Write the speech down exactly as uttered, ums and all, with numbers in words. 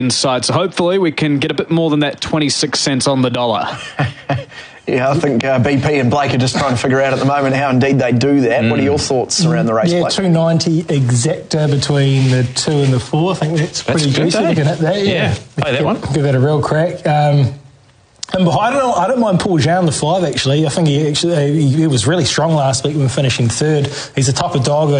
inside. So hopefully we can get a bit more than that twenty-six cents on the dollar. Yeah, I think uh, B P and Blake are just trying to figure out at the moment how indeed they do that. Mm. What are your thoughts around the race, Yeah, Blake? two ninety exacta between the two and the four. I think that's pretty that's juicy. Good, eh? Looking at that, yeah. yeah. Play that give, one. Give that a real crack. Um, and behind, I don't, I don't mind Paul Jean, the five, actually. I think he actually he, he was really strong last week when finishing third. He's a type of dog